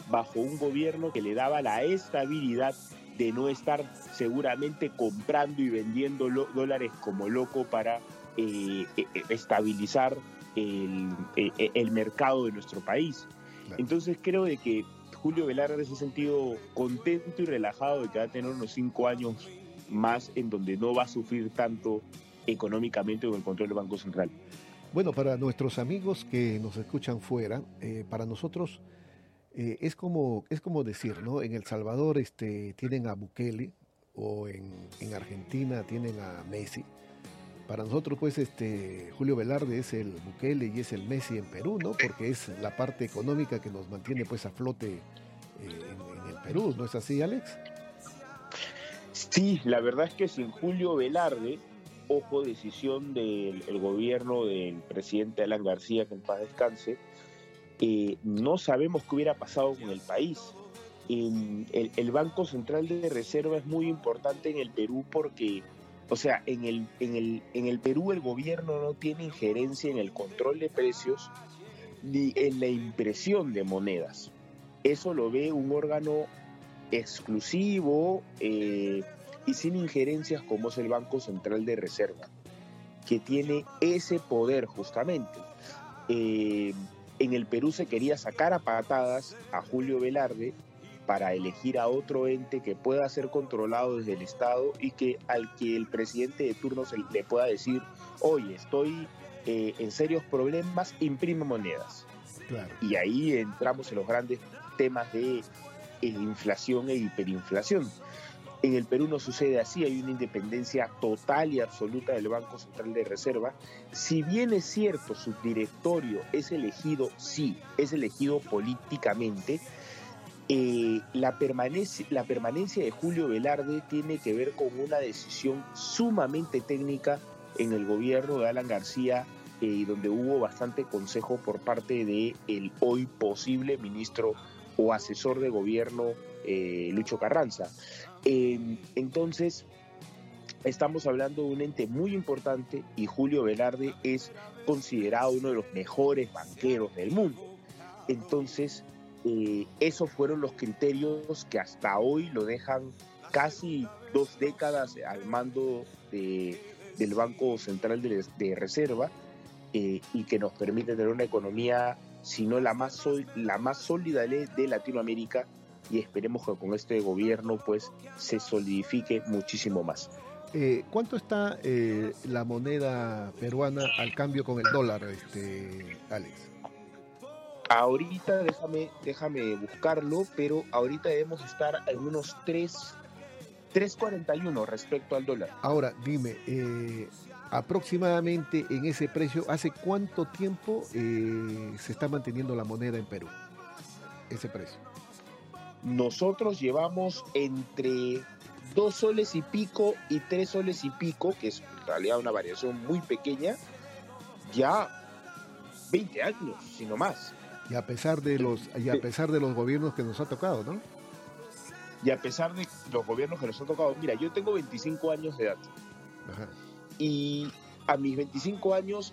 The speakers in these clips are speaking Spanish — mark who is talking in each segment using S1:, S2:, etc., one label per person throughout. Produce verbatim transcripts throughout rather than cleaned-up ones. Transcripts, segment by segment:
S1: bajo un gobierno que le daba la estabilidad de no estar seguramente comprando y vendiendo lo, dólares como loco para eh, eh, estabilizar el, eh, el mercado de nuestro país.
S2: Claro.
S1: Entonces creo de que Julio Velarde se ha sentido contento y relajado de que va a tener unos cinco años más en donde no va a sufrir tanto económicamente con el control del Banco Central.
S2: Bueno, para nuestros amigos que nos escuchan fuera, eh, para nosotros eh, es como es como decir, ¿no? En El Salvador este, tienen a Bukele o en, en Argentina tienen a Messi. Para nosotros, pues, este Julio Velarde es el Bukele y es el Messi en Perú, ¿no? Porque es la parte económica que nos mantiene, pues, a flote eh, en, en el Perú, ¿no es así, Alex?
S1: Sí, la verdad es que sin Julio Velarde, ojo, decisión del el gobierno del presidente Alan García, que en paz descanse, eh, no sabemos qué hubiera pasado con el país. En el, el Banco Central de Reserva es muy importante en el Perú porque, o sea, en el, en, el, en el Perú el gobierno no tiene injerencia en el control de precios ni en la impresión de monedas. Eso lo ve un órgano exclusivo eh, y sin injerencias como es el Banco Central de Reserva, que tiene ese poder justamente. Eh, en el Perú se quería sacar a patadas a Julio Velarde para elegir a otro ente que pueda ser controlado desde el Estado y que al que el presidente de turno se le pueda decir, oye, estoy eh, en serios problemas, imprime monedas.
S2: Claro.
S1: Y ahí entramos en los grandes temas de eh, inflación e hiperinflación. En el Perú no sucede así, hay una independencia total y absoluta del Banco Central de Reserva. Si bien es cierto, su directorio es elegido, sí, es elegido políticamente, eh, la, permanencia, la permanencia de Julio Velarde tiene que ver con una decisión sumamente técnica en el gobierno de Alan García, eh, donde hubo bastante consejo por parte del hoy posible ministro o asesor de gobierno, eh, Lucho Carranza. Eh, entonces, estamos hablando de un ente muy importante y Julio Velarde es considerado uno de los mejores banqueros del mundo. Entonces, eh, esos fueron los criterios que hasta hoy lo dejan casi dos décadas al mando de, del Banco Central de, de Reserva eh, y que nos permite tener una economía, si no la más, sol, la más sólida de Latinoamérica, y esperemos que con este gobierno pues se solidifique muchísimo más.
S2: Eh, ¿Cuánto está eh, la moneda peruana al cambio con el dólar, este, Alex?
S1: Ahorita déjame, déjame buscarlo, pero ahorita debemos estar en unos tres cuarenta y uno respecto al dólar.
S2: Ahora, dime, eh, aproximadamente en ese precio, ¿hace cuánto tiempo eh, se está manteniendo la moneda en Perú? Ese precio.
S1: Nosotros llevamos entre dos soles y pico y tres soles y pico, que es en realidad una variación muy pequeña, ya veinte años, si no más.
S2: Y a pesar de los, y a pesar de los gobiernos que nos ha tocado, ¿no?
S1: Y a pesar de los gobiernos que nos han tocado, mira, yo tengo veinticinco años de edad. Ajá. Y a mis veinticinco años,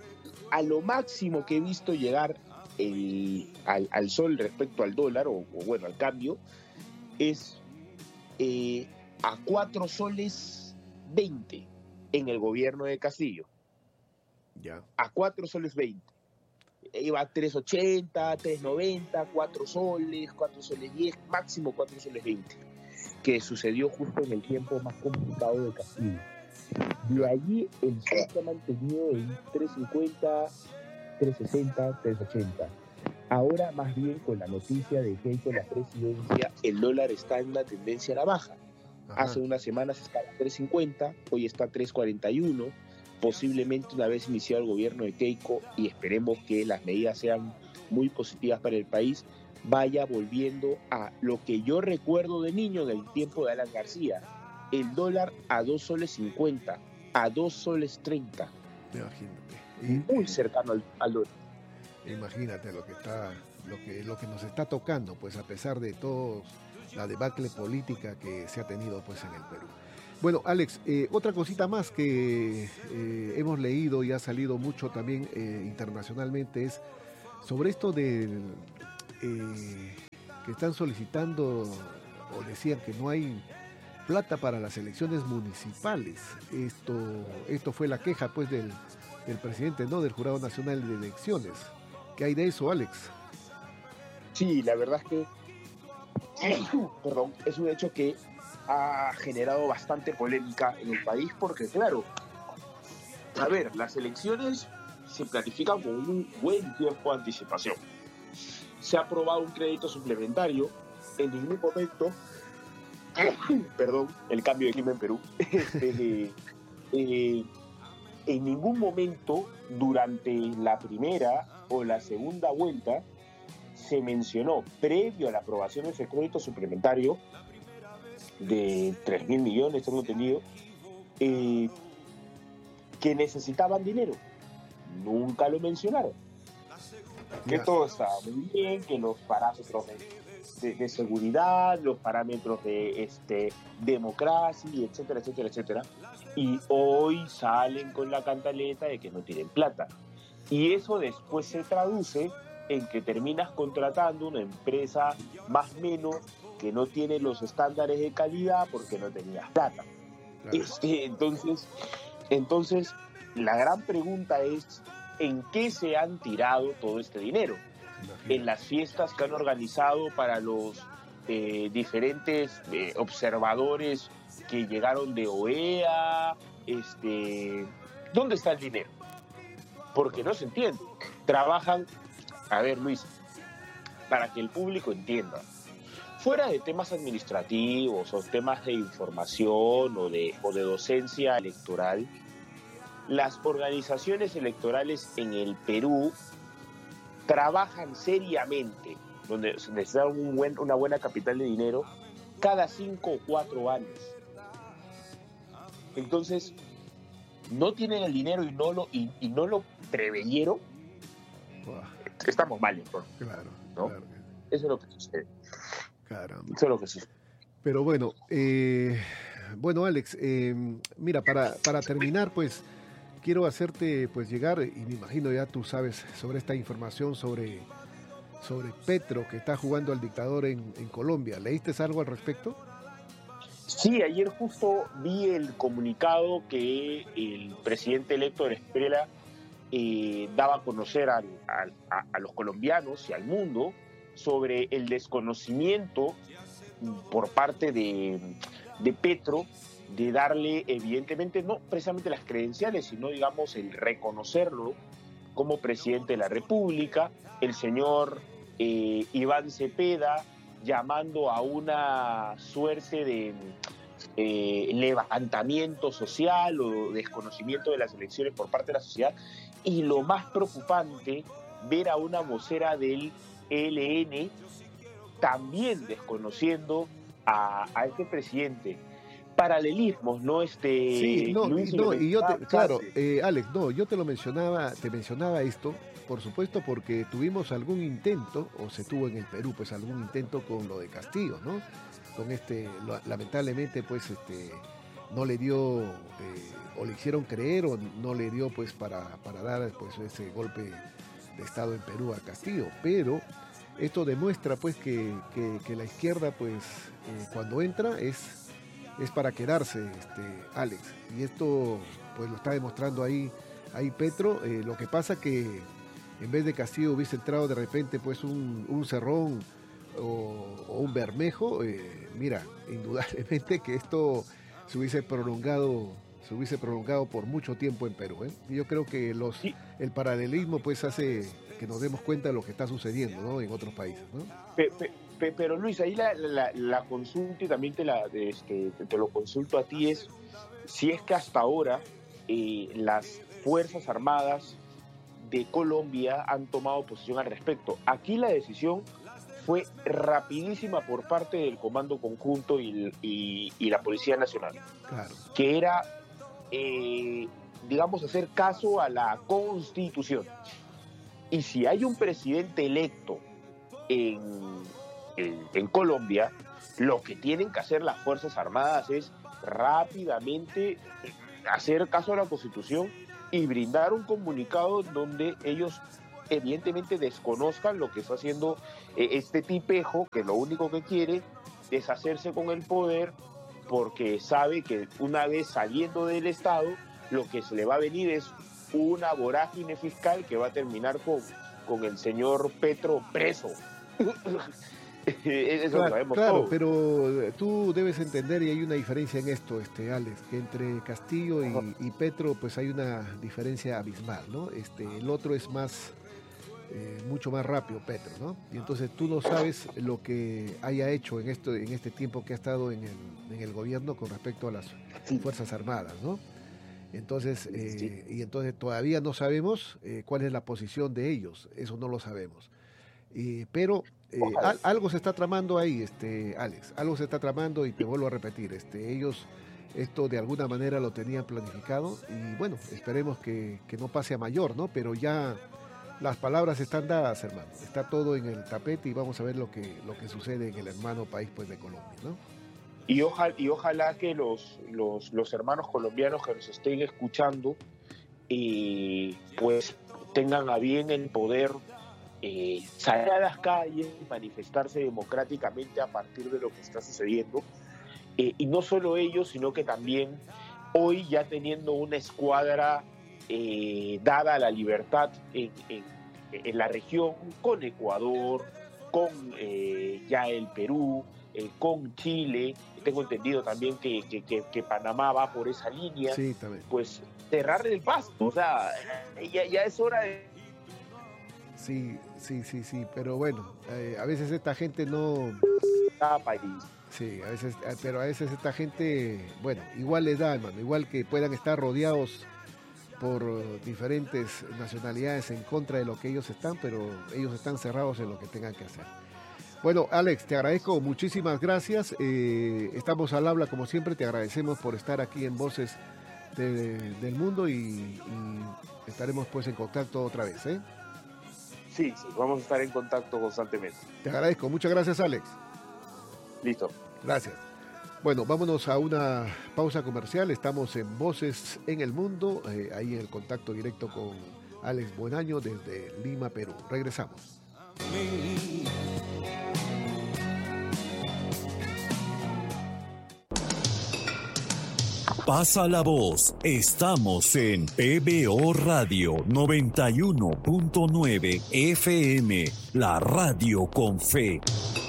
S1: a lo máximo que he visto llegar el, al, al sol respecto al dólar, o, o bueno, al cambio, es eh, a cuatro soles veinte en el gobierno de Castillo.
S2: Ya.
S1: A cuatro soles veinte. Iba a tres ochenta, tres noventa, cuatro soles, cuatro soles diez, máximo cuatro soles veinte, que sucedió justo en el tiempo más complicado de Castillo. De allí el sol se ha mantenido en tres cincuenta, tres sesenta, tres ochenta. Ahora, más bien, con la noticia de que con la presidencia el dólar está en una tendencia a la baja. Ajá. Hace unas semanas estaba a tres cincuenta, hoy está a tres cuarenta y uno. Posiblemente, una vez iniciado el gobierno de Keiko, y esperemos que las medidas sean muy positivas para el país, vaya volviendo a lo que yo recuerdo de niño del tiempo de Alan García, el dólar a dos soles cincuenta, a dos soles treinta.
S2: Imagínate.
S1: Muy cercano al, al dólar.
S2: Imagínate lo que está, lo que, lo que nos está tocando, pues a pesar de todo la debacle política que se ha tenido pues en el Perú. Bueno, Alex, eh, otra cosita más que eh, hemos leído y ha salido mucho también eh, internacionalmente es sobre esto del, eh, que están solicitando o decían que no hay plata para las elecciones municipales. Esto, esto fue la queja pues del, del presidente, ¿no? Del Jurado Nacional de Elecciones. ¿Qué hay de eso, Alex?
S1: Sí, la verdad es que perdón, es un hecho que ha generado bastante polémica en el país porque, claro, a ver, las elecciones se planifican con un buen tiempo de anticipación. Se ha aprobado un crédito suplementario. En ningún momento, perdón, el cambio de clima en Perú, este, eh, en ningún momento durante la primera o la segunda vuelta se mencionó, previo a la aprobación de ese crédito suplementario de tres mil millones, tengo entendido, eh, que necesitaban dinero. Nunca lo mencionaron. Que yeah. Todo estaba muy bien, que los parámetros de, de, de seguridad, los parámetros de este, democracia, etcétera, etcétera, etcétera. Y hoy salen con la cantaleta de que no tienen plata. Y eso después se traduce en que terminas contratando una empresa más o menos que no tiene los estándares de calidad porque no tenías plata. Claro. Este, entonces, entonces, la gran pregunta es, ¿en qué se han tirado todo este dinero? Imagínate. En las fiestas que han organizado para los eh, diferentes eh, observadores que llegaron de O E A, este, ¿dónde está el dinero? Porque no se entiende. Trabajan, a ver, Luis, para que el público entienda, fuera de temas administrativos o temas de información o de, o de docencia electoral, las organizaciones electorales en el Perú trabajan seriamente, donde necesitan un buen, una buena capital de dinero, cada cinco o cuatro años. Entonces, no tienen el dinero y no lo, y, y no lo preveyeron. Wow. Estamos mal, entonces.
S2: Claro,
S1: ¿no?
S2: Claro.
S1: Eso es lo que sucede.
S2: Caramba.
S1: Eso es lo que sucede.
S2: Pero bueno, eh, bueno, Alex, eh, mira, para, para terminar, pues, quiero hacerte pues llegar, y me imagino ya tú sabes sobre esta información sobre, sobre Petro, que está jugando al dictador en, en Colombia. ¿Leíste algo al respecto?
S1: Sí, ayer justo vi el comunicado que el presidente electo de Esprela eh, daba a conocer al, al, a, a los colombianos y al mundo sobre el desconocimiento por parte de, de Petro de darle, evidentemente, no precisamente las credenciales, sino, digamos, el reconocerlo como presidente de la República, el señor eh, Iván Cepeda llamando a una suerte de eh, levantamiento social o desconocimiento de las elecciones por parte de la sociedad, y lo más preocupante, ver a una vocera del E L N también desconociendo a, a este presidente. Paralelismos, ¿no? Este,
S2: sí, no,
S1: Luis,
S2: y, no, y yo te, claro, eh, Alex, no, yo te lo mencionaba, te mencionaba esto, por supuesto, porque tuvimos algún intento, o se tuvo en el Perú, pues algún intento con lo de Castillo, ¿no? Con este, lo, lamentablemente, pues, este, no le dio, eh, o le hicieron creer, o no le dio, pues, para, para dar, pues, ese golpe de Estado en Perú a Castillo, pero esto demuestra, pues, que, que, que la izquierda, pues, eh, cuando entra es es para quedarse, este, Alex, y esto pues lo está demostrando ahí, ahí Petro. Eh, lo que pasa que en vez de Castillo hubiese entrado de repente pues un, un Cerrón o, o un Bermejo, eh, mira, indudablemente que esto se hubiese prolongado se hubiese prolongado por mucho tiempo en Perú, ¿eh? Yo creo que los sí. el paralelismo pues hace que nos demos cuenta de lo que está sucediendo, ¿no? En otros países, ¿no?
S1: Pe, pe, pe, pero Luis, ahí la, la, la consulta, y también te, la, este, te lo consulto a ti, es si es que hasta ahora eh, las Fuerzas Armadas de Colombia han tomado posición al respecto. Aquí la decisión fue rapidísima por parte del Comando Conjunto y, y, y la Policía Nacional,
S2: claro.
S1: que era, eh, digamos, hacer caso a la Constitución. Y si hay un presidente electo en, en, en Colombia, lo que tienen que hacer las Fuerzas Armadas es rápidamente hacer caso a la Constitución y brindar un comunicado donde ellos evidentemente desconozcan lo que está haciendo eh, este tipejo, que lo único que quiere es hacerse con el poder, porque sabe que una vez saliendo del Estado, lo que se le va a venir es una vorágine fiscal que va a terminar con, con el señor Petro preso. Eso
S2: claro,
S1: lo sabemos
S2: claro,
S1: todos.
S2: pero tú debes entender, y hay una diferencia en esto, este Alex, que entre Castillo y, y Petro pues hay una diferencia abismal, ¿no? Este, el otro es más, eh, mucho más rápido, Petro, ¿no? Y entonces tú no sabes lo que haya hecho en esto, en este tiempo que ha estado en el, en el gobierno con respecto a las Fuerzas Armadas, ¿no? Entonces, eh, sí. y entonces todavía no sabemos eh, cuál es la posición de ellos, eso no lo sabemos. Eh, pero eh, al, algo se está tramando ahí, este Alex, algo se está tramando y te vuelvo a repetir, este, ellos esto de alguna manera lo tenían planificado y bueno, esperemos que, que no pase a mayor, ¿no? Pero ya las palabras están dadas, hermano, está todo en el tapete y vamos a ver lo que, lo que sucede en el hermano país pues de Colombia, ¿no?
S1: Y ojalá, y ojalá que los, los, los hermanos colombianos que nos estén escuchando eh, pues tengan a bien el poder Eh, salir a las calles, manifestarse democráticamente a partir de lo que está sucediendo, eh, y no solo ellos, sino que también hoy ya teniendo una escuadra eh, dada a la libertad en, en, en la región, con Ecuador, con eh, ya el Perú, eh, con Chile, tengo entendido también que, que, que, que Panamá va por esa línea,
S2: sí, también.
S1: Pues cerrarle el paso, o sea, ya, ya es hora de...
S2: Sí, sí, sí, sí, pero bueno, eh, a veces esta gente no...
S1: Cada país.
S2: Sí, a veces, pero a veces esta gente, bueno, igual les da, hermano, igual que puedan estar rodeados por diferentes nacionalidades en contra de lo que ellos están, pero ellos están cerrados en lo que tengan que hacer. Bueno, Alex, te agradezco, muchísimas gracias, eh, estamos al habla como siempre, te agradecemos por estar aquí en Voces de, del Mundo y, y estaremos pues en contacto otra vez, ¿eh?
S1: Sí, sí, vamos a estar en contacto constantemente.
S2: Te agradezco, muchas gracias, Alex.
S1: Listo.
S2: Gracias. Bueno, vámonos a una pausa comercial. Estamos en Voces en el Mundo, eh, ahí en el contacto directo con Alex Buenaño desde Lima, Perú. Regresamos.
S3: Pasa la voz, estamos en P B O Radio noventa y uno punto nueve F M, la radio con fe.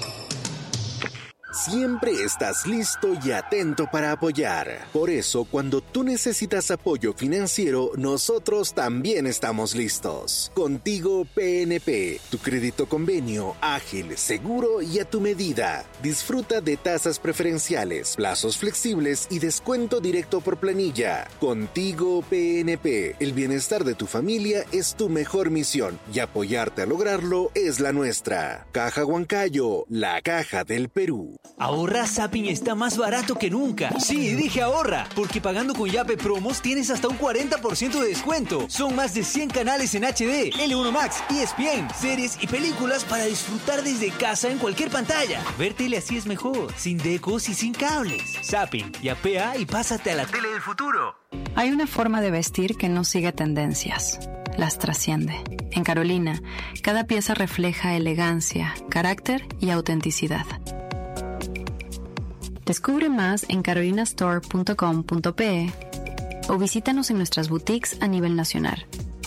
S4: Siempre estás listo y atento para apoyar. Por eso, cuando tú necesitas apoyo financiero, nosotros también estamos listos. Contigo P N P, tu crédito convenio, ágil, seguro y a tu medida. Disfruta de tasas preferenciales, plazos flexibles y descuento directo por planilla. Contigo P N P, el bienestar de tu familia es tu mejor misión y apoyarte a lograrlo es la nuestra. Caja Huancayo, la caja del Perú.
S5: Ahorra Zapping está más barato que nunca. Sí, dije ahorra, porque pagando con Yape Promos tienes hasta un cuarenta por ciento de descuento. Son más de cien canales en H D, L uno Max, E S P N, series y películas para disfrutar desde casa en cualquier pantalla. Ver tele así es mejor, sin decos y sin cables. Zapping, yapea y pásate a la tele del futuro.
S6: Hay una forma de vestir que no sigue tendencias. Las trasciende. En Carolina, cada pieza refleja elegancia, carácter y autenticidad. Descubre más en carolina store punto com punto pe o visítanos en nuestras boutiques a nivel nacional.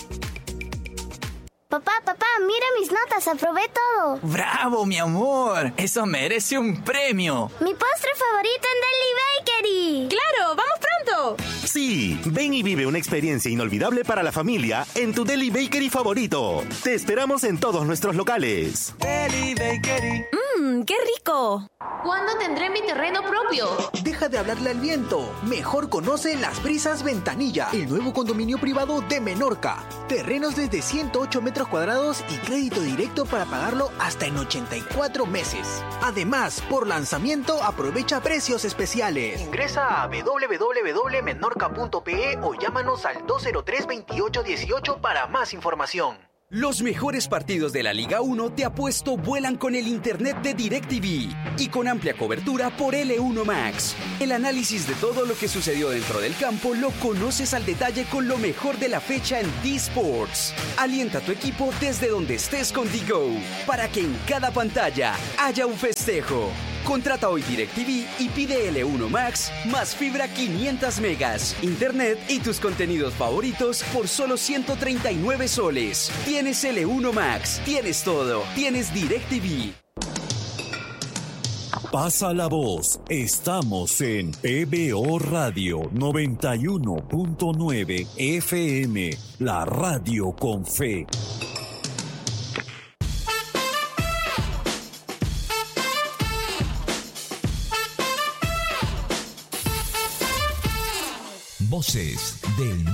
S7: Papá, papá, mira mis notas, aprobé todo.
S5: ¡Bravo, mi amor! ¡Eso merece un premio!
S7: ¡Mi postre favorito en Deli Bakery!
S8: ¡Claro! ¡Vamos pronto!
S9: Sí, ven y vive una experiencia inolvidable para la familia en tu Deli Bakery favorito. Te esperamos en todos nuestros locales.
S5: Deli Bakery.
S8: ¡Mmm, qué rico!
S10: ¿Cuándo tendré mi terreno propio?
S11: Deja de hablarle al viento. Mejor conoce Las Brisas Ventanilla, el nuevo condominio privado de Menorca. Terrenos desde ciento ocho metros cuadrados y crédito directo para pagarlo hasta en ochenta y cuatro meses. Además, por lanzamiento aprovecha precios especiales. Ingresa a w w w punto menorca punto pe o llámanos al dos cero tres, veintiocho dieciocho para más información.
S12: Los mejores partidos de la Liga uno de Apuesto vuelan con el internet de DirecTV y con amplia cobertura por L uno Max. El análisis de todo lo que sucedió dentro del campo lo conoces al detalle con lo mejor de la fecha en D-Sports. Alienta a tu equipo desde donde estés con DiGo para que en cada pantalla haya un festejo. Contrata hoy DirecTV y pide L uno Max más fibra quinientos megas, internet y tus contenidos favoritos por solo ciento treinta y nueve soles. Tienes L uno Max, tienes todo, tienes DirecTV.
S3: Pasa la voz, estamos en P B O Radio noventa y uno punto nueve F M, la radio con fe.
S13: Voces del